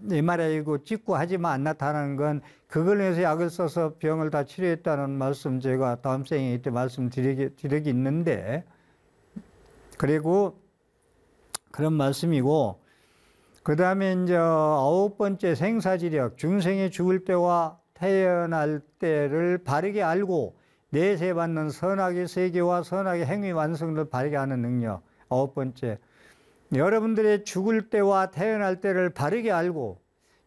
MRI고 찍고 하지만 안 나타나는 건 그걸 위해서 약을 써서 병을 다 치료했다는 말씀 제가 다음 생에 때 말씀드리기 있는데, 그리고 그런 말씀이고, 그 다음에 이제 9번째 생사지력, 중생이 죽을 때와 태어날 때를 바르게 알고 내세받는 선악의 세계와 선악의 행위 완성을 바르게 하는 능력. 9번째. 여러분들의 죽을 때와 태어날 때를 바르게 알고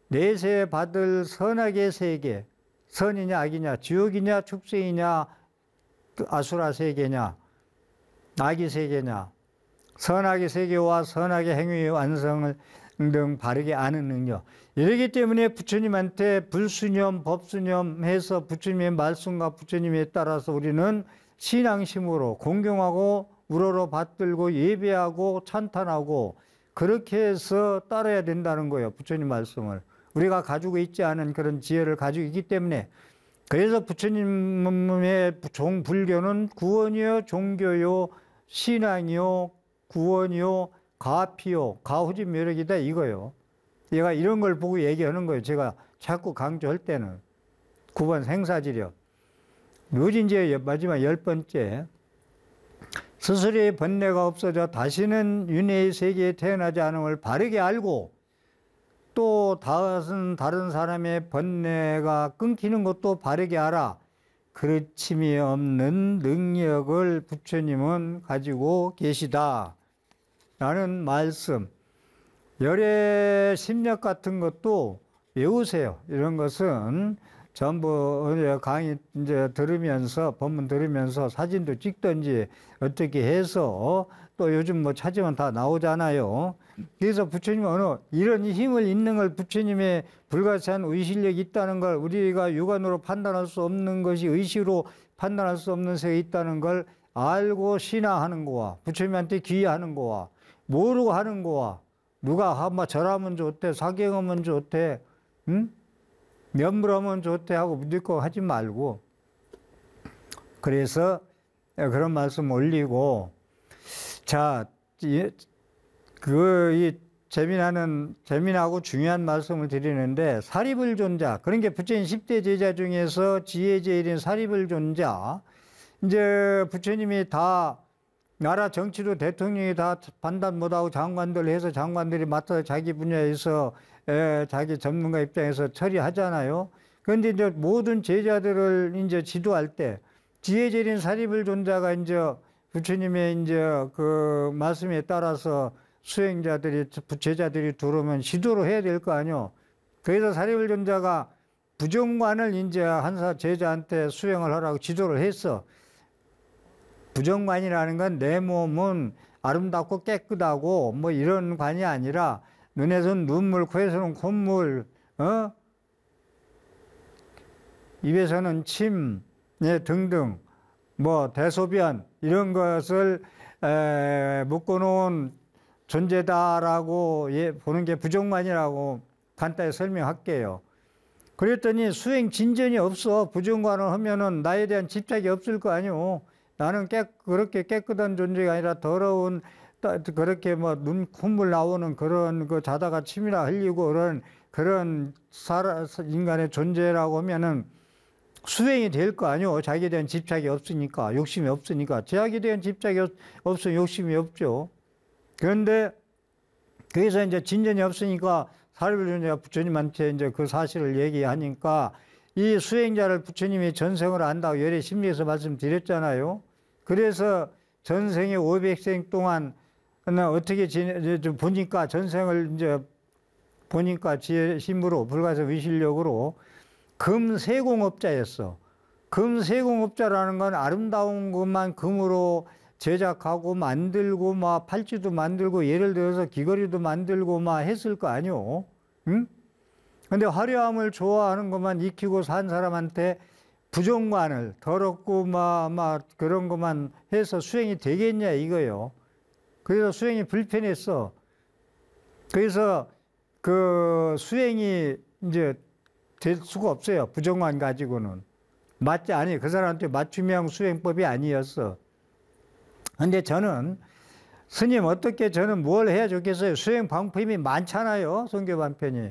내세받을 선악의 세계, 선이냐 악이냐, 지옥이냐 축생이냐 아수라 세계냐, 악의 세계냐, 선악의 세계와 선악의 행위 완성을 등 바르게 아는 능력. 이러기 때문에 부처님한테 불수념, 법수념 해서 부처님의 말씀과 부처님에 따라서 우리는 신앙심으로 공경하고 우러러 받들고 예배하고 찬탄하고 그렇게 해서 따라야 된다는 거예요. 부처님 말씀을. 우리가 가지고 있지 않은 그런 지혜를 가지고 있기 때문에. 그래서 부처님의 불교는 구원이요, 종교요, 신앙이요, 구원이요, 가피요, 가후지 멸역이다 이거요. 얘가 이런 걸 보고 얘기하는 거예요. 제가 자꾸 강조할 때는. 9번 생사지력. 묘지 이제 마지막 10번째. 스스로의 번뇌가 없어져 다시는 윤회의 세계에 태어나지 않음을 바르게 알고 또 다른 사람의 번뇌가 끊기는 것도 바르게 알아. 그르침이 없는 능력을 부처님은 가지고 계시다. 라는 말씀. 열애 심력 같은 것도 외우세요. 이런 것은 전부 강의 이제 들으면서, 법문 들으면서 사진도 찍든지 어떻게 해서 또 요즘 뭐 찾으면 다 나오잖아요. 그래서 부처님은 이런 힘을 있는 걸 부처님의 불가사한 의식력이 있다는 걸 우리가 육안으로 판단할 수 없는 것이 의식으로 판단할 수 없는 세계에 있다는 걸 알고 신앙하는 거와 부처님한테 귀의하는 거와 모르고 하는 거와 누가 한번 절하면 좋대, 사경하면 좋대, 응? 면불하면 좋대 하고 믿고 하지 말고. 그래서 그런 말씀 올리고, 자, 재미나고 중요한 말씀을 드리는데, 사리불존자, 그런 게 부처님 10대 제자 중에서 지혜 제일인 사리불존자, 이제 부처님이 다 나라 정치도 대통령이 다 판단 못하고 장관들 해서 장관들이 맡아서 자기 분야에서 자기 전문가 입장에서 처리하잖아요. 그런데 이제 모든 제자들을 이제 지도할 때 지혜제린 사리불존자가 이제 부처님의 이제 그 말씀에 따라서 수행자들이 제자들이 들어오면 지도를 해야 될 거 아니요. 그래서 사리불존자가 부정관을 이제 한 제자한테 수행을 하라고 지도를 했어. 부정관이라는 건 내 몸은 아름답고 깨끗하고 뭐 이런 관이 아니라 눈에서는 눈물, 코에서는 콧물, 입에서는 침, 등등 뭐 대소변 이런 것을 묶어놓은 존재다라고 보는 게 부정관이라고 간단히 설명할게요. 그랬더니 수행 진전이 없어. 부정관을 하면은 나에 대한 집착이 없을 거 아니오. 나는 그렇게 깨끗한 존재가 아니라 더러운, 그렇게 뭐 콧물 나오는 그런 자다가 침이나 흘리고 그런 인간의 존재라고 하면은 수행이 될 거 아니오. 자기에 대한 집착이 없으니까, 욕심이 없으니까. 자기에 대한 집착이 없으면 욕심이 없죠. 그런데 그래서 이제 진전이 없으니까 사리불존자가 부처님한테 이제 그 사실을 얘기하니까 이 수행자를 부처님이 전생을 안다고 열애 심리에서 말씀드렸잖아요. 그래서 전생에 500생 동안 어떻게 보니까 전생을 이제 보니까 지혜 힘으로 불가사 위실력으로 금세공업자였어. 금세공업자라는 건 아름다운 것만 금으로 제작하고 만들고 막 팔찌도 만들고 예를 들어서 귀걸이도 만들고 막 했을 거 아니오. 응? 근데 화려함을 좋아하는 것만 익히고 산 사람한테 부정관을 더럽고 막 그런 것만 해서 수행이 되겠냐 이거요. 그래서 수행이 불편했어. 그래서 그 수행이 이제 될 수가 없어요. 부정관 가지고는. 맞지 않아요. 그 사람한테 맞춤형 수행법이 아니었어. 근데 저는 스님 어떻게 저는 뭘 해야 좋겠어요? 수행 방법이 많잖아요. 성교 반편이.